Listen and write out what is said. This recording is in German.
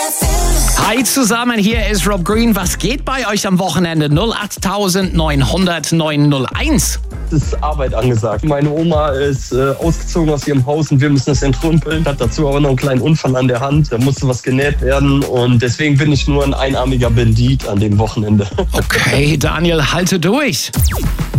Hi zusammen, hier ist Rob Green. Was geht bei euch am Wochenende? 08900 901. Es ist Arbeit angesagt. Meine Oma ist ausgezogen aus ihrem Haus und wir müssen es entrümpeln. Hat dazu aber noch einen kleinen Unfall an der Hand. Da musste was genäht werden und deswegen bin ich nur ein einarmiger Bandit an dem Wochenende. Okay, Daniel, halte durch.